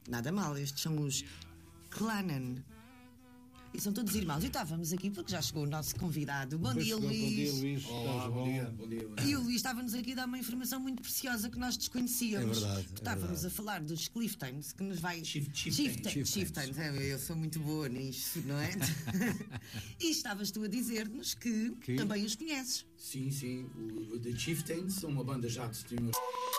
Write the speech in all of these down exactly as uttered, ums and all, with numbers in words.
Nada mal, estes são os Clanan. E são todos irmãos. E estávamos aqui porque já chegou o nosso convidado. Bom dia, Chegou, Luís. Bom dia, Luís. Olá, bom dia, bom dia, bom dia. E o Luís estava-nos aqui a dar uma informação muito preciosa que nós desconhecíamos. É verdade, é Estávamos verdade. a falar dos Cliftones, que nos vai... Chief- Chieftains. Chieftains. Chieftains. Chieftains. É, eu sou muito boa nisto, não é? E estavas tu a dizer-nos que, Que? também os conheces. Sim, sim, o, o The Chieftains são uma banda já de tenor.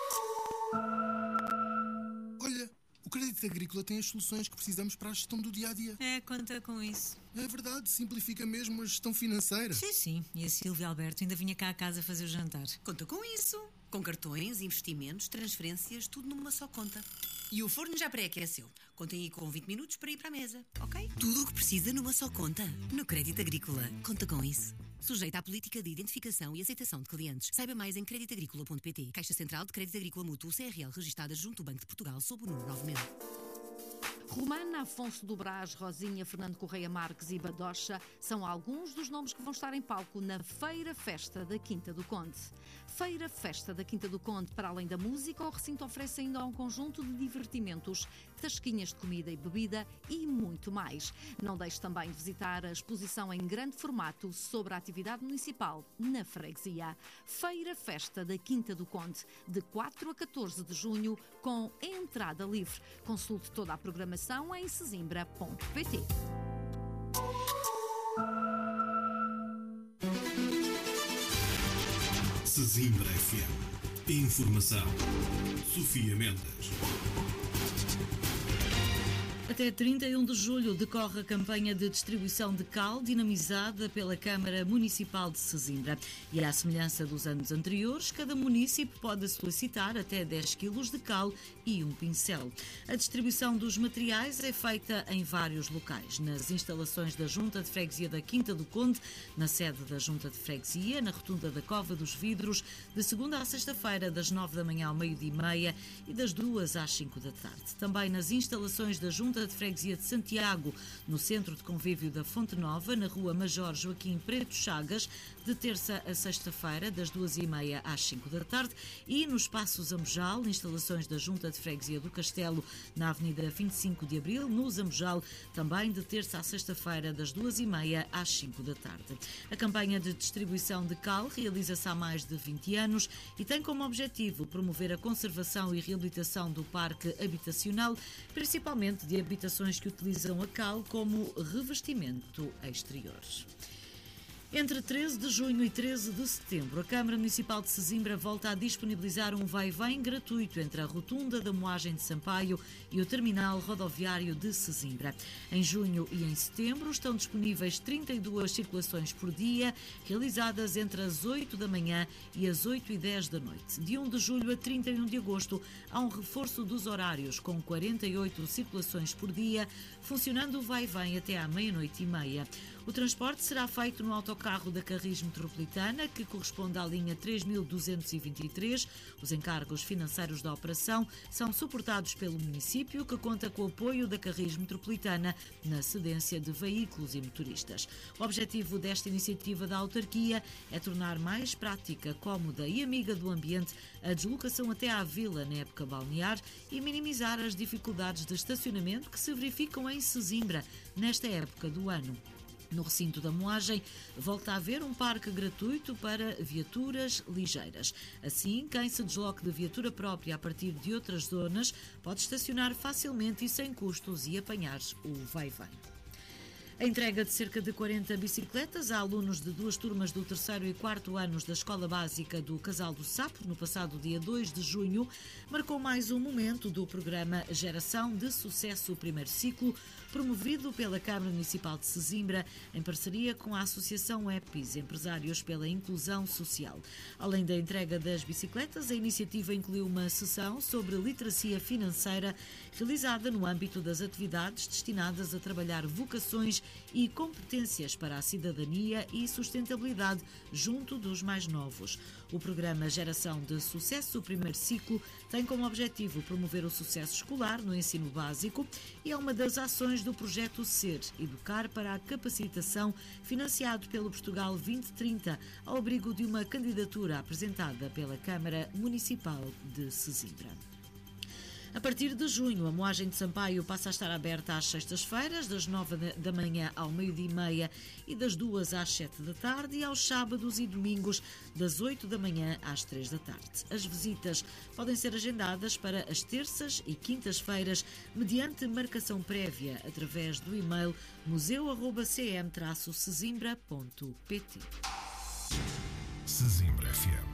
Olha, o Crédito Agrícola tem as soluções que precisamos para a gestão do dia-a-dia. É, conta com isso. É verdade, simplifica mesmo a gestão financeira. Sim, sim. E a Silvia Alberto ainda vinha cá a casa fazer o jantar. Conta com isso. Com cartões, investimentos, transferências, tudo numa só conta. E o forno já pré-aqueceu. Contem aí com vinte minutos para ir para a mesa, ok? Tudo o que precisa numa só conta. No Crédito Agrícola. Conta com isso. Sujeita à política de identificação e aceitação de clientes. Saiba mais em crédito agrícola ponto pt. Caixa Central de Crédito Agrícola Mútuo C R L registada junto do Banco de Portugal sob o número nove mil. Romana, Afonso do Brás, Rosinha, Fernando Correia Marques e Badocha são alguns dos nomes que vão estar em palco na Feira Festa da Quinta do Conde. Feira Festa da Quinta do Conde, para além da música, o recinto oferece ainda um conjunto de divertimentos, tasquinhas de comida e bebida e muito mais. Não deixe também de visitar a exposição em grande formato sobre a atividade municipal na freguesia. Feira Festa da Quinta do Conde, de quatro a catorze de junho, com entrada livre. Consulte toda a programação em sesimbra ponto pt. Sesimbra F M. Informação. Sofia Mendes. Até trinta e um de julho decorre a campanha de distribuição de cal dinamizada pela Câmara Municipal de Sesimbra. E à semelhança dos anos anteriores, cada município pode solicitar até dez quilos de cal e um pincel. A distribuição dos materiais é feita em vários locais. Nas instalações da Junta de Freguesia da Quinta do Conde, na sede da Junta de Freguesia, na rotunda da Cova dos Vidros, de segunda à sexta-feira, das nove da manhã ao meio-dia e meia e das duas às cinco da tarde. Também nas instalações da Junta de Freguesia de Santiago, no Centro de Convívio da Fonte Nova, na Rua Major Joaquim Preto Chagas, de terça a sexta-feira, das duas e meia às cinco da tarde, e no Espaço Zambojal, instalações da Junta de Freguesia do Castelo, na Avenida vinte e cinco de Abril, no Zambojal, também de terça à sexta-feira, das duas e meia às cinco da tarde. A campanha de distribuição de cal realiza-se há mais de vinte anos e tem como objetivo promover a conservação e reabilitação do parque habitacional, principalmente de habitações que utilizam a cal como revestimento exterior. Entre treze de junho e treze de setembro, a Câmara Municipal de Sesimbra volta a disponibilizar um vai-vem gratuito entre a Rotunda da Moagem de Sampaio e o Terminal Rodoviário de Sesimbra. Em junho e em setembro estão disponíveis trinta e duas circulações por dia, realizadas entre as oito da manhã e as oito e dez da noite. De um de julho a trinta e um de agosto, há um reforço dos horários, com quarenta e oito circulações por dia, funcionando o vai-vem até à meia-noite e meia. O transporte será feito no autocarro da Carris Metropolitana, que corresponde à linha três mil duzentos e vinte e três. Os encargos financeiros da operação são suportados pelo município, que conta com o apoio da Carris Metropolitana na cedência de veículos e motoristas. O objetivo desta iniciativa da autarquia é tornar mais prática, cómoda e amiga do ambiente a deslocação até à vila na época balnear e minimizar as dificuldades de estacionamento que se verificam em Sesimbra nesta época do ano. No recinto da Moagem, volta a haver um parque gratuito para viaturas ligeiras. Assim, quem se desloque de viatura própria a partir de outras zonas pode estacionar facilmente e sem custos e apanhar o vai-vem. A entrega de cerca de quarenta bicicletas a alunos de duas turmas do terceiro e quarto anos da Escola Básica do Casal do Sapo, no passado dia dois de junho, marcou mais um momento do programa Geração de Sucesso Primeiro Ciclo, promovido pela Câmara Municipal de Sesimbra, em parceria com a Associação EPIS, Empresários pela Inclusão Social. Além da entrega das bicicletas, a iniciativa incluiu uma sessão sobre literacia financeira, realizada no âmbito das atividades destinadas a trabalhar vocações e competências para a cidadania e sustentabilidade junto dos mais novos. O programa Geração de Sucesso Primeiro Ciclo tem como objetivo promover o sucesso escolar no ensino básico e é uma das ações do projeto Ser, Educar para a Capacitação, financiado pelo Portugal vinte trinta, ao abrigo de uma candidatura apresentada pela Câmara Municipal de Sesimbra. A partir de junho, a Moagem de Sampaio passa a estar aberta às sextas-feiras, das nove da manhã ao meio-dia e meia e das duas às sete da tarde, e aos sábados e domingos, das oito da manhã às três da tarde. As visitas podem ser agendadas para as terças e quintas-feiras, mediante marcação prévia, através do e-mail museu arroba c m traço sesimbra ponto p t. Sesimbra F M.